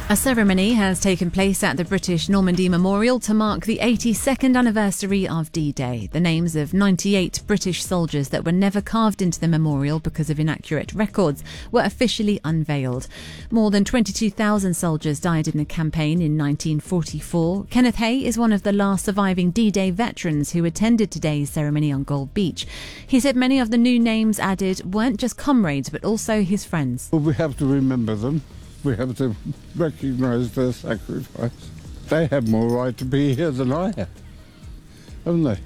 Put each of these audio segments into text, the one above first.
A ceremony has taken place at the British Normandy Memorial to mark the 82nd anniversary of D-Day. The names of 98 British soldiers that were never carved into the memorial because of inaccurate records were officially unveiled. More than 22,000 soldiers died in the campaign in 1944. Kenneth Hay is one of the last surviving D-Day veterans who attended today's ceremony on Gold Beach. He said many of the new names added weren't just comrades but also his friends. Well, we have to remember them. We have to recognise their sacrifice. They have more right to be here than I have, haven't they?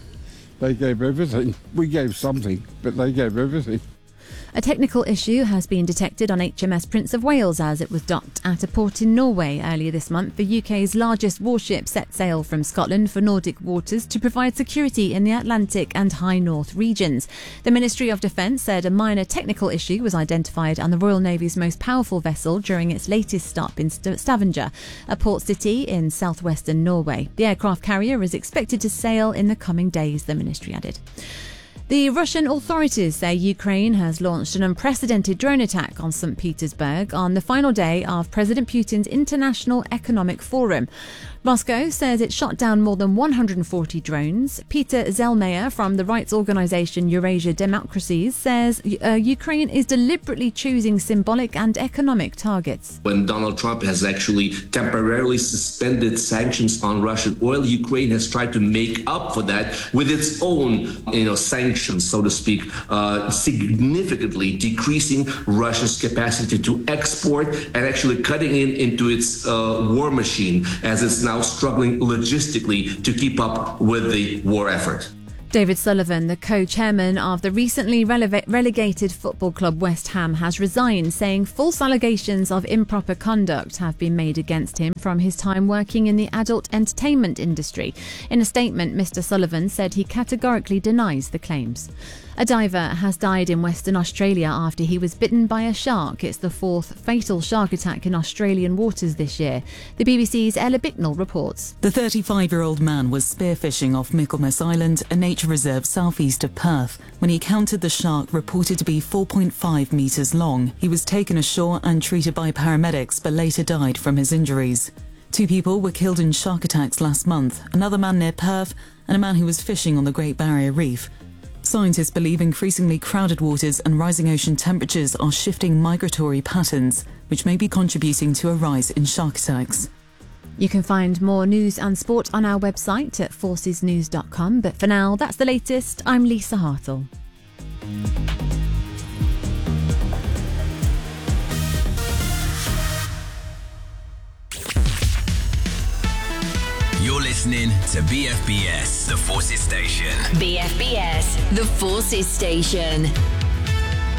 They gave everything. We gave something, but they gave everything. A technical issue has been detected on HMS Prince of Wales as it was docked at a port in Norway earlier this month. The UK's largest warship set sail from Scotland for Nordic waters to provide security in the Atlantic and High North regions. The Ministry of Defence said a minor technical issue was identified on the Royal Navy's most powerful vessel during its latest stop in Stavanger, a port city in southwestern Norway. The aircraft carrier is expected to sail in the coming days, the ministry added. The Russian authorities say Ukraine has launched an unprecedented drone attack on St. Petersburg on the final day of President Putin's International Economic Forum. Moscow says it shot down more than 140 drones. Peter Zellmeyer from the rights organisation Eurasia Democracies says Ukraine is deliberately choosing symbolic and economic targets. When Donald Trump has actually temporarily suspended sanctions on Russian oil, Ukraine has tried to make up for that with its own sanctions, so to speak, significantly decreasing Russia's capacity to export and actually cutting into its war machine as it's now struggling logistically to keep up with the war effort. David Sullivan, the co-chairman of the recently relegated football club West Ham, has resigned, saying false allegations of improper conduct have been made against him from his time working in the adult entertainment industry. In a statement, Mr. Sullivan said he categorically denies the claims. A diver has died in Western Australia after he was bitten by a shark. It's the fourth fatal shark attack in Australian waters this year. The BBC's Ella Bicknell reports. The 35-year-old man was spearfishing off Michaelmas Island, a nature reserve southeast of Perth, when he encountered the shark reported to be 4.5 metres long. He was taken ashore and treated by paramedics but later died from his injuries. 2 people were killed in shark attacks last month, another man near Perth and a man who was fishing on the Great Barrier Reef. Scientists believe increasingly crowded waters and rising ocean temperatures are shifting migratory patterns, which may be contributing to a rise in shark attacks. You can find more news and sport on our website at forcesnews.com. But for now, that's the latest. I'm Lisa Hartle. You're listening to BFBS, the Forces Station. BFBS, the Forces Station.